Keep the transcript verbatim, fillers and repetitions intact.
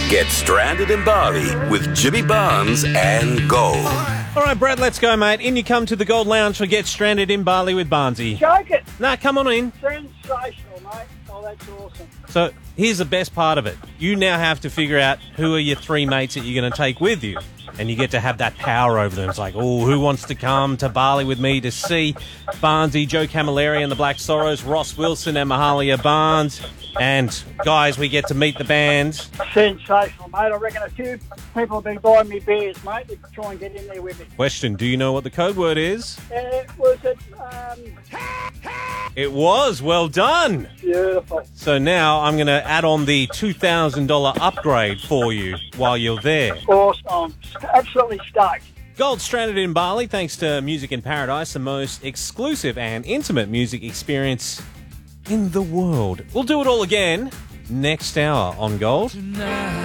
Get stranded in Bali with Jimmy Barnes and Gold. All right, Brad, let's go, mate. In you come to the Gold Lounge for Get Stranded in Bali with Barnesy. Joke it. Nah, come on in. Sensational, mate. Oh, that's awesome. So here's the best part of it. You now have to figure out who are your three mates that you're going to take with you. And you get to have that power over them. It's like, oh, who wants to come to Bali with me to see Barnesy, Joe Camilleri and the Black Sorrows, Ross Wilson and Mahalia Barnes. And, guys, we get to meet the band. Sensational, mate. I reckon a few people have been buying me beers, mate, to try and get in there with me. Question, do you know what the code word is? Uh, was it... Um... It was. Well done. Beautiful. So now I'm going to add on the two thousand dollars upgrade for you while you're there. Awesome. Absolutely stoked. Gold Stranded in Bali, thanks to Music in Paradise, the most exclusive and intimate music experience in the world. We'll do it all again next hour on Gold. Tonight.